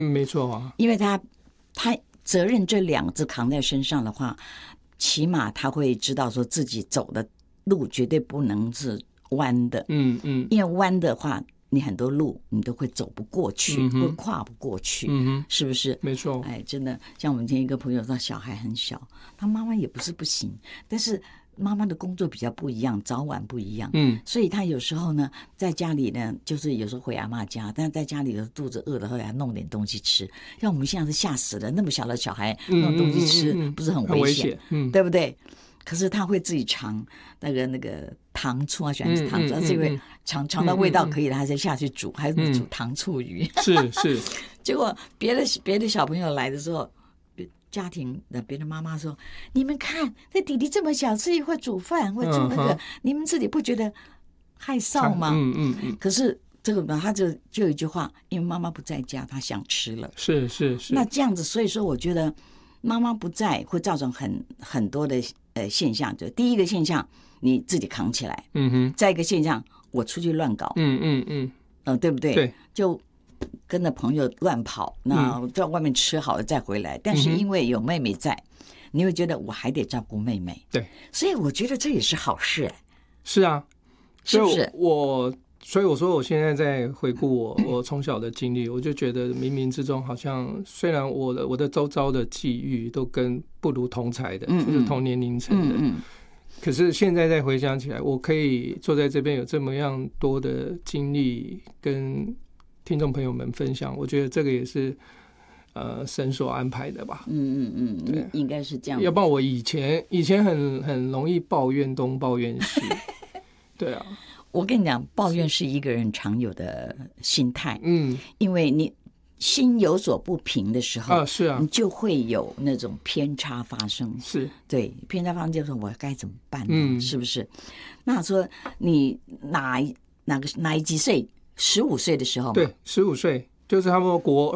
没错啊， 因为他责任这2个字扛在身上的话，起码他会知道说自己走的路绝对不能是弯的，因为弯的话你很多路你都会走不过去，会跨不过去，是不是？ 没错。 哎，真的，像我们今天一个朋友，他小孩很小，他妈妈也不是不行，但是妈妈的工作比较不一样，早晚不一样，所以他有时候呢，在家里呢，就是有时候回阿嬷家，但是在家里的肚子饿了，后来弄点东西吃。像我们现在是吓死了，那么小的小孩弄东西吃，不是很危险，对不对？可是他会自己尝那个糖醋啊，喜欢吃糖醋，他自己会尝到味道可以了，他才下去煮，还是煮糖醋鱼。 是。 结果别的小朋友来的时候，家庭的别的妈妈说：“你们看，这弟弟这么小，自己会煮饭，会煮那个，你们自己不觉得害臊吗？”可是这个他就有一句话，因为妈妈不在家，他想吃了。是。那这样子，所以说我觉得妈妈不在会造成很多的现象。就第一个现象，你自己扛起来。再一个现象，我出去乱搞。对不对？对，就跟着朋友乱跑，那在外面吃好了再回来。但是因为有妹妹在，你会觉得我还得照顾妹妹。对，所以我觉得这也是好事。是啊，是不是？ 所以我说我现在在回顾我从小的经历，我就觉得冥冥之中好像虽然我的周遭的际遇都跟不如同才的，就是同年龄层的。可是现在再回想起来，我可以坐在这边有这么样多的经历跟听众朋友们分享，我觉得这个也是神所安排的吧。 对，应该是这样。 要不然我以前很容易抱怨东抱怨西。对啊， 我跟你讲，抱怨是一个人常有的心态。因为你心有所不平的时候，是啊，你就会有那种偏差发生。是，对，偏差发生就是我该怎么办呢？是不是？那说你哪几岁？15岁的时候吗？ 对，15岁，就是差不多国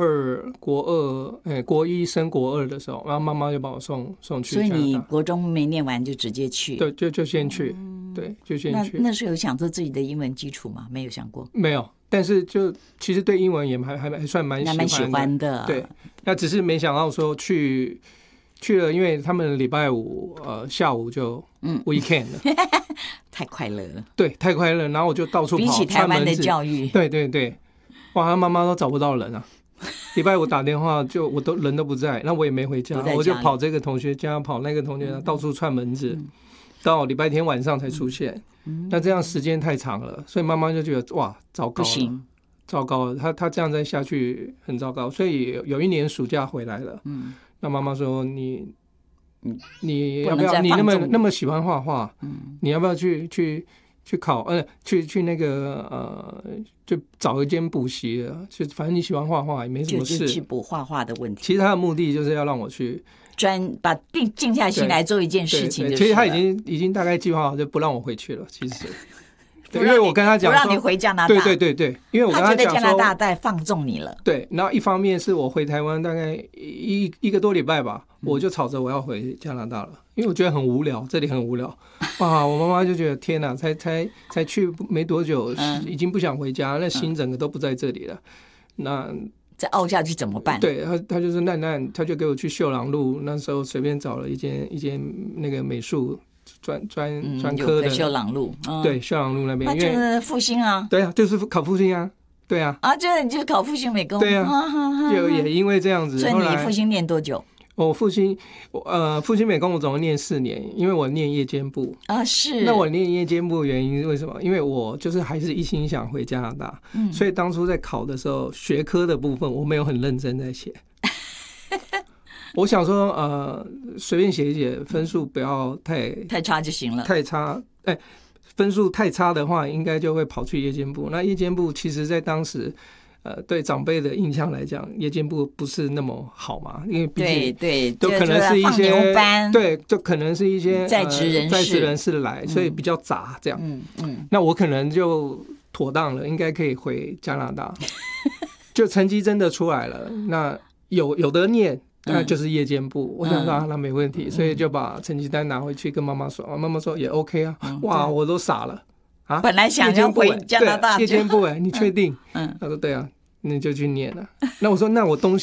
一升国2的时候，然后妈妈就把我送去。 所以你国中没念完就直接去？ 对，就先去。对，就先去。 那时候有想做自己的英文基础吗？没有想过。 没有。但是就其实对英文也还算蛮喜欢的，对。那只是没想到说去了，因为他们礼拜五下午就weekend 了， 太快乐了。 对，太快乐。然后我就到处跑， 比起台湾的教育， 对，哇，他妈妈都找不到人啊。礼拜五打电话就人都不在，那我也没回家，我就跑这个同学家，跑那个同学家，到处串门子，到礼拜天晚上才出现。那这样时间太长了，所以妈妈就觉得哇，糟糕了，不行，糟糕了，他这样再下去很糟糕。所以有一年暑假回来了，那妈妈说你要不要？你那么喜欢画画，你要不要去考？去那个就找一间补习了，就反正你喜欢画画也没什么事， 就去补画画的问题。 其实他的目的就是要让我去。 把静下心来做一件事情， 其实他已经大概计划好，就不让我回去了。其实，因为我跟他讲说， 不让你回加拿大。 对，因为我跟他讲说， 加拿大在放纵你了。 对，然后一方面是我回台湾大概一个多礼拜吧，我就吵着我要回加拿大了，因为我觉得很无聊，这里很无聊。哇，我妈妈就觉得天哪，才去没多久，已经不想回家，那心整个都不在这里了。那再凹下去怎么办？ 对，他就说那他就给我去秀朗路，那时候随便找了一间那个美术专科的秀朗路， 对，秀朗路那边， 那就是复兴啊， 对啊，就是考复兴啊，对啊， 就是考复兴美工， 对啊，就也因为这样子， 所以你复兴念多久？ 我复兴美工我总共念4年，因为我念夜间部是。 那我念夜间部的原因是为什么？因为我就是还是一心想回加拿大，所以当初在考的时候，学科的部分我没有很认真在写。我想说随便写一写，分数不要太差就行了。 太差，分数太差的话，应该就会跑去夜间部。那夜间部其实在当时。对长辈的印象来讲，夜间部不是那么好嘛，因为毕竟对， 都可能是一些对，就可能是一些在职人士来，所以比较杂这样。那我可能就妥当了，应该可以回加拿大。就成绩真的出来了，那有的念，那就是夜间部。我想说那没问题，所以就把成绩单拿回去跟妈妈说，妈妈说也 OK 啊。哇，我都傻了。 本来想要回加拿大， 夜间部你确定？他说对啊，那就去念了。那我说那我东西